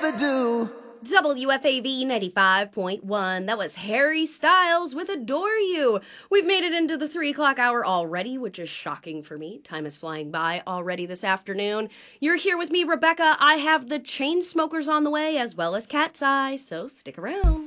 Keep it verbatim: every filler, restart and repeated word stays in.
ever do. W F A V ninety-five point one. That was Harry Styles with Adore You. We've made it into the three o'clock hour already, which is shocking for me. Time is flying by already this afternoon. You're here with me, Rebecca. I have the Chainsmokers on the way, as well as Cat's Eye, so stick around.